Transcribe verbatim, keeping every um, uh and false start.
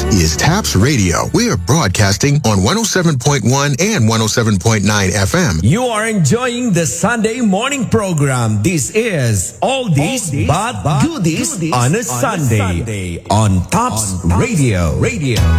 is TAPS Radio. We are broadcasting on one oh seven point one and one oh seven point nine F M. You are enjoying the Sunday morning program. This is Oldies, Oldies but, but Goodies, goodies on a, on Sunday, a Sunday on TAPS Radio. Radio.